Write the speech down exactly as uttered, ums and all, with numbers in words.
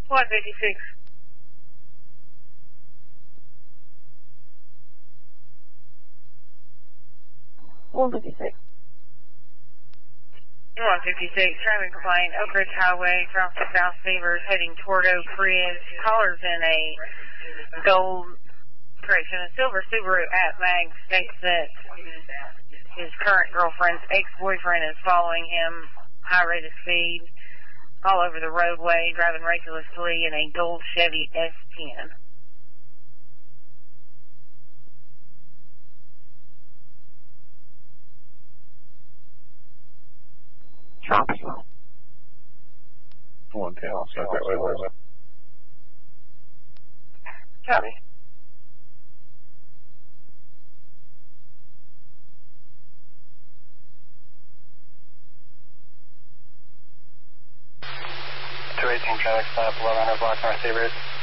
one fifty-six. one fifty-six. one fifty-six, traffic complaint, Oak Ridge Highway from South Beavers heading toward Oak Ridge. Caller's in a gold, correction, a silver Subaru Outback, states that his current girlfriend's ex-boyfriend is following him, high rate of speed, all over the roadway, driving recklessly in a gold Chevy S ten. Copy. One ten, I'll set that way, wait a minute. Copy. two eighteen traffic stop, eleven hundred block North Seabird.